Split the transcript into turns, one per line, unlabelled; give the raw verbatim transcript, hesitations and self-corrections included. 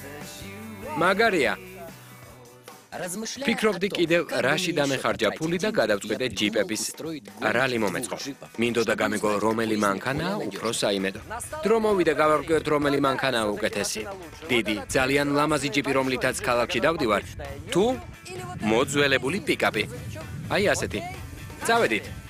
მაგარია. ფიქრობდი კიდევ რაში დამეხარჯა ფული და გადავწყვიტე ჯიპების რალი მომეწყო. მინდოდა გამეგო რომელი მანქანაა უფრო საიმედო. დრო მოვიდა გავარკვიოთ რომელი მანქანაა უკეთესი. დიდი, ძალიან ლამაზი ჯიპი რომლითაც ქალაქში დავდივარ. თუ მოძველებული პიკაპი. აი ასეთი. წავედით.